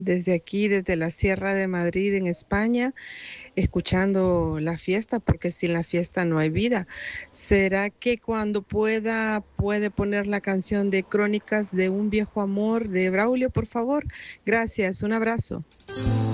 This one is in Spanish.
desde aquí, desde la Sierra de Madrid en España, escuchando la fiesta, porque sin la fiesta no hay vida. ¿Será que cuando puede poner la canción de Crónicas de un viejo amor de Braulio, por favor? Gracias, un abrazo.